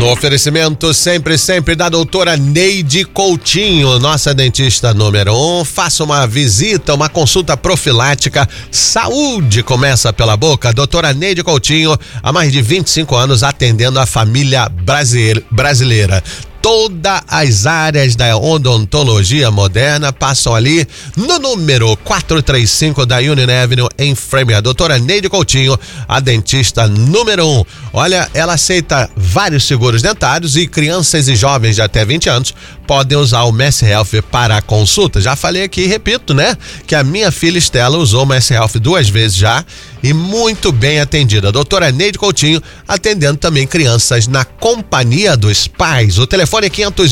No oferecimento sempre da doutora Neide Coutinho, nossa dentista número 1. Faça uma visita, uma consulta profilática. Saúde começa pela boca. Doutora Neide Coutinho, há mais de 25 anos atendendo a família brasileira. Todas as áreas da odontologia moderna passam ali no número 435 da Union Avenue, em Framingham. A doutora Neide Coutinho, a dentista número 1. Olha, ela aceita vários seguros dentários e crianças e jovens de até 20 anos podem usar o Mass Health para a consulta. Já falei aqui e repito, né? Que a minha filha Estela usou o Mass Health 2 vezes já e muito bem atendida. A doutora Neide Coutinho atendendo também crianças na companhia dos pais. O telefone é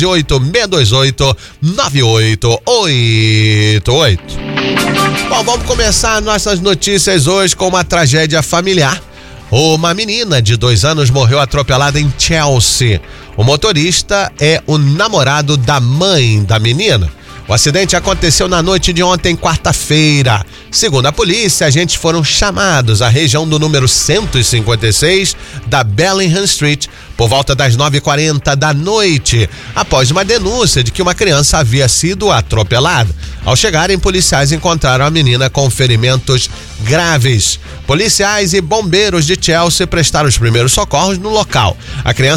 508-628-9888. Bom, vamos começar nossas notícias hoje com uma tragédia familiar. Uma menina de 2 anos morreu atropelada em Chelsea. O motorista é o namorado da mãe da menina. O acidente aconteceu na noite de ontem, quarta-feira. Segundo a polícia, agentes foram chamados à região do número 156 da Bellingham Street por volta das 9h40 da noite, após uma denúncia de que uma criança havia sido atropelada. Ao chegarem, policiais encontraram a menina com ferimentos graves. Policiais e bombeiros de Chelsea prestaram os primeiros socorros no local. A criança